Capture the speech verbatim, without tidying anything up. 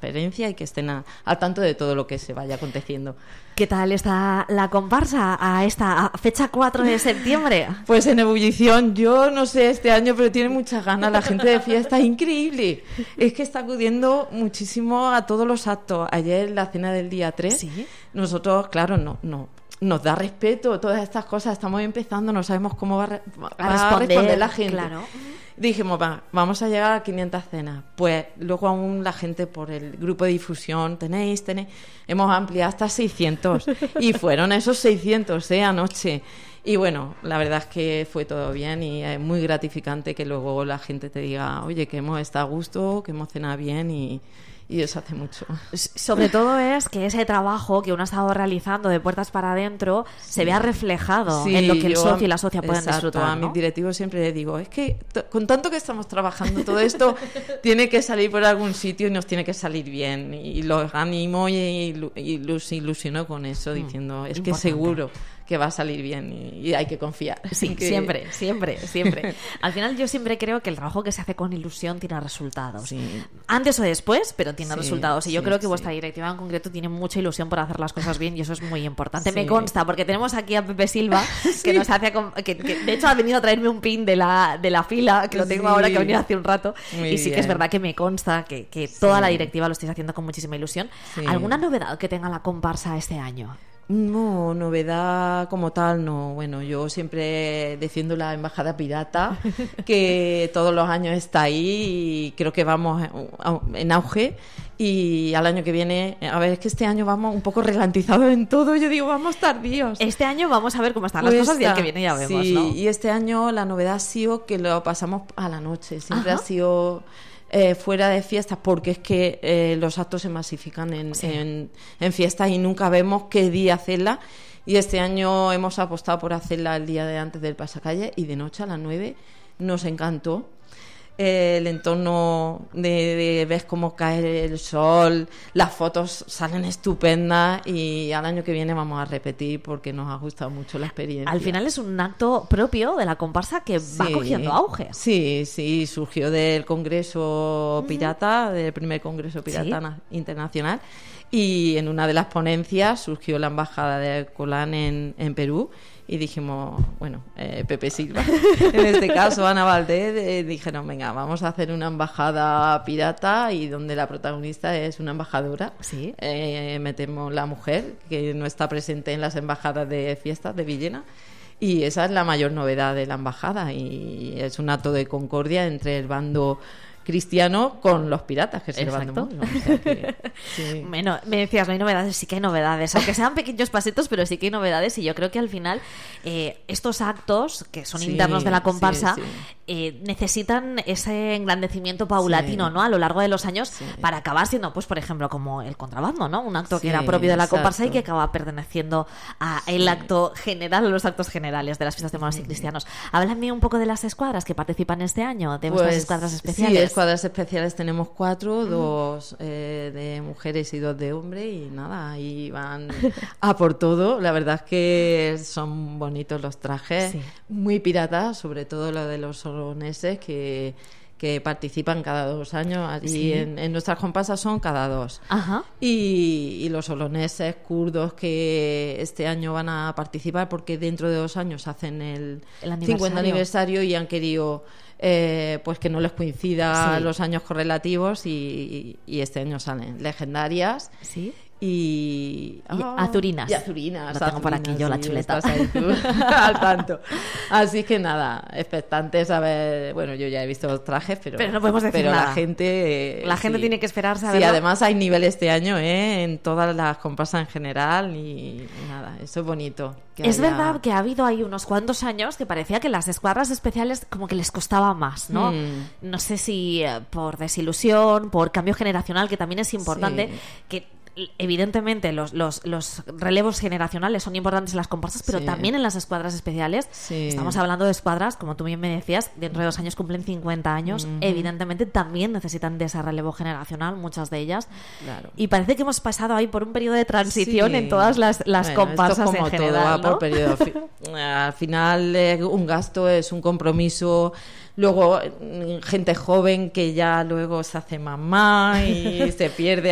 transparencia y que estén a, al tanto de todo lo que se vaya aconteciendo. ¿Qué tal está la comparsa a esta a fecha cuatro de septiembre? Pues en ebullición, yo no sé este año, pero tiene muchas ganas. La gente de fiesta es increíble. Es que está acudiendo muchísimo a todos los actos. Ayer, la cena del día tres, ¿sí? Nosotros, claro, no, no nos da respeto todas estas cosas. Estamos empezando, no sabemos cómo va a, re- va a, responder, a responder la gente. Claro. Dijimos, va, vamos a llegar a quinientas cenas. Pues luego aún la gente por el grupo de difusión, tenéis, tenéis, hemos ampliado hasta seiscientos. Y fueron esos seiscientos, ¿eh? Anoche. Y bueno, la verdad es que fue todo bien y es muy gratificante que luego la gente te diga, oye, que hemos estado a gusto, que hemos cenado bien y... y eso hace mucho. Sobre todo es que ese trabajo que uno ha estado realizando de puertas para adentro sí. se vea reflejado sí, en lo que el socio y la socia pueden exacto, disfrutar, ¿no? A mis directivos siempre les digo, es que t- con tanto que estamos trabajando todo esto tiene que salir por algún sitio y nos tiene que salir bien. Y los animo y, y, y los ilusiono con eso, diciendo, mm, es importante. Que seguro que va a salir bien y, y hay que confiar. Sí, que... siempre, siempre, siempre. Al final yo siempre creo que el trabajo que se hace con ilusión tiene resultados. Sí. Antes o después, pero tiene sí, resultados. Y yo sí, creo que sí. vuestra directiva en concreto tiene mucha ilusión por hacer las cosas bien y eso es muy importante. Sí. Me consta, porque tenemos aquí a Pepe Silva, sí. que nos hace... Que, que de hecho ha venido a traerme un pin de la, de la fila, que lo tengo sí. ahora, que ha venido hace un rato. Muy y sí bien. Que es verdad que me consta que, que sí. toda la directiva lo estáis haciendo con muchísima ilusión. Sí. ¿Alguna novedad que tenga la comparsa este año? No, novedad como tal no. Bueno, yo siempre defiendo la embajada pirata, que todos los años está ahí y creo que vamos en auge. Y al año que viene, a ver, es que este año vamos un poco ralentizados en todo. Yo digo, vamos tardíos. Este año vamos a ver cómo están pues las cosas y el que viene ya vemos, sí, ¿no? Y este año la novedad ha sido que lo pasamos a la noche. Siempre Ajá. ha sido... Eh, fuera de fiestas, porque es que eh, los actos se masifican en, sí. en, en fiestas y nunca vemos qué día hacerla. Y este año hemos apostado por hacerla el día de antes del pasacalle y de noche a las nueve. Nos encantó. Eh, el entorno de, de ves cómo cae el sol, las fotos salen estupendas y al año que viene vamos a repetir porque nos ha gustado mucho la experiencia. Al final es un acto propio de la comparsa que sí, va cogiendo auge. Sí, sí, surgió del Congreso Pirata, uh-huh. del primer Congreso Pirata ¿Sí? Internacional, y en una de las ponencias surgió la embajada de Colán en, en Perú. Y dijimos, bueno, eh, Pepe Silva, en este caso Ana Valdés, eh, dijeron, venga, vamos a hacer una embajada pirata y donde la protagonista es una embajadora. Sí. Eh, metemos la mujer, que no está presente en las embajadas de fiestas de Villena. Y esa es la mayor novedad de la embajada. Y es un acto de concordia entre el bando cristiano con los piratas, que es el bando mundo. O sea que, sí. Bueno, me decías, no hay novedades, sí que hay novedades, aunque sean pequeños pasitos, pero sí que hay novedades y yo creo que al final eh, estos actos, que son sí, internos de la comparsa, sí, sí. Eh, necesitan ese engrandecimiento paulatino, sí. ¿no? A lo largo de los años sí. para acabar siendo, pues por ejemplo, como el contrabando, ¿no? Un acto sí, que era propio de la exacto. comparsa y que acaba perteneciendo a el sí. acto general, a los actos generales de las fiestas de moros y cristianos. Háblame un poco de las escuadras que participan este año, de vuestras pues, escuadras especiales. Sí, escuadras especiales tenemos cuatro, uh-huh. dos eh, de mujeres y dos de hombres y nada, ahí van a por todo. La verdad es que son bonitos los trajes, sí. muy piratas, sobre todo lo de los soloneses que, que participan cada dos años. Allí sí. en, en nuestras comparsas son cada dos. Ajá. Y, y los soloneses kurdos que este año van a participar porque dentro de dos años hacen el, el aniversario. cincuenta aniversario y han querido... Eh, pues que no les coincida sí. los años correlativos y, y, y este año salen legendarias ¿Sí? y, y oh, azurinas. Y azurinas. Lo tengo azurinas, por aquí yo, sí, la chuleta. Ahí tú, al tanto. Así que nada, expectantes a ver. Bueno, yo ya he visto los trajes, pero, pero no podemos decir pero nada. la gente. La gente sí. tiene que esperarse a Sí, verlo. además hay nivel este año, ¿eh? En todas las comparsas en general y, y nada, eso es bonito. Es haya... verdad que ha habido ahí unos cuantos años que parecía que las escuadras especiales como que les costaba más, ¿no? Mm. No sé si eh, por desilusión, por cambio generacional, que también es importante, sí. que evidentemente los, los, los relevos generacionales son importantes en las comparsas, pero sí. también en las escuadras especiales. Sí. Estamos hablando de escuadras, como tú bien me decías, dentro de dos años cumplen cincuenta años, uh-huh. evidentemente también necesitan de ese relevo generacional, muchas de ellas. Claro. Y parece que hemos pasado ahí por un periodo de transición sí. en todas las, las bueno, comparsas esto como en general, todo va ¿no? por periodo. Al final eh, un gasto es un compromiso. Luego gente joven que ya luego se hace mamá y se pierde